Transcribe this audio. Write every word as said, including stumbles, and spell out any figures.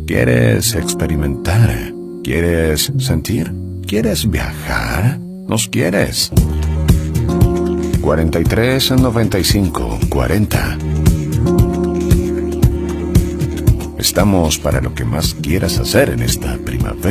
¿Quieres experimentar? ¿Quieres sentir? ¿Quieres viajar? ¿Nos quieres? cuarenta y tres noventa y cinco cuarenta. Estamos para lo que más quieras hacer en esta primavera.